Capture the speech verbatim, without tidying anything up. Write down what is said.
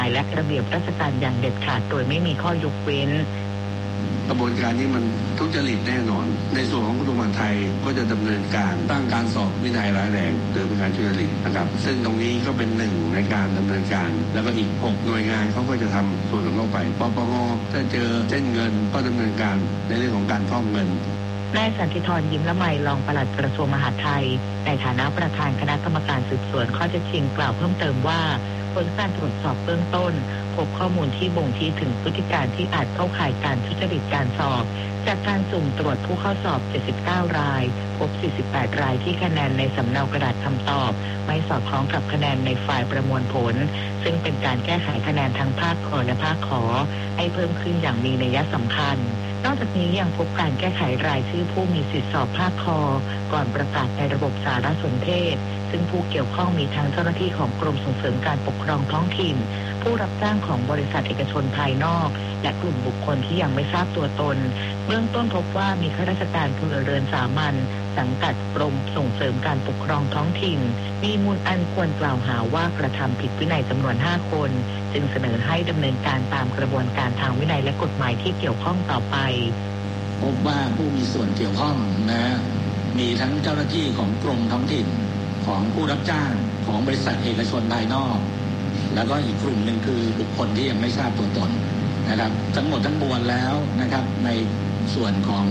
และระเบียบราชการอย่างเด็ดขาดโดยไม่มีข้อยกเว้นกระบวนการนี้มันทุจริตแน่นอนในส่วนของกระทรวงมหาดไทยก็จะดำเนินการตั้งการสอบวินัยร้ายแรงโดยเป็นการทุจริตนะครับซึ่งตรงนี้ก็เป็นหนึ่งในการดำเนินการแล้วก็อีกหกหน่วยงานเขาก็จะทำส่วนของเขาไปปปงถ้าเจอเส้นเงินก็ดำเนินการในเรื่องของการฟอกเงินนายสันติธรยิ้มละไมรองปลัดกระทรวงมหาดไทยในฐานะประธานคณะกรรมการสืบสวนข้อเท็จจริงกล่าวเพิ่มเติมว่าผลการตรวจสอบเบื้องต้นพบข้อมูลที่บ่งชี้ถึงพฤติการที่อาจเข้าข่ายการทุจริตการสอบจากการสุ่มตรวจผู้เข้าสอบเจ็ดสิบเก้ารายพบสี่สิบแปดรายที่คะแนนในสำเนากระดาษคำตอบไม่สอดคล้องกับคะแนนในไฟล์ประมวลผลซึ่งเป็นการแก้ไขคะแนนทั้งภาคขอและภาคขอให้เพิ่มขึ้นอย่างมีนัยสำคัญนอกจากนี้ยังพบการแก้ไขรายชื่อผู้มีสิทธิสอบภาคคอก่อนประกาศในระบบสารสนเทศซึ่งผู้เกี่ยวข้องมีทั้งเจ้าหน้าที่ของกรมส่งเสริมการปกครองท้องถิ่นผู้รับจ้างของบริษัทเอกชนภายนอกและกลุ่มบุคคลที่ยังไม่ทราบตัวตนเบื้องต้นพบว่ามีข้าราชการพลเรือนสามัญสังกัดกรมส่งเสริมการปกครองท้องถิ่นมีมูลอันควรกล่าวหาว่ากระทำผิดวินัยจำนวนห้าคนจึงเสนอให้ดำเนินการตามกระบวนการทางวินัยและกฎหมายที่เกี่ยวข้องต่อไปพบว่าผู้มีส่วนเกี่ยวข้องนะมีทั้งเจ้าหน้าที่ของกรมท้องถิ่นของผู้รับจ้างของบริษัทเอกชนภายนอกแล้วก็อีกกลุ่มหนึ่งคือบุคคลที่ยังไม่ทราบตัวตนนะครับทั้งหมดทั้งมวลแล้วนะครับในส่วนของ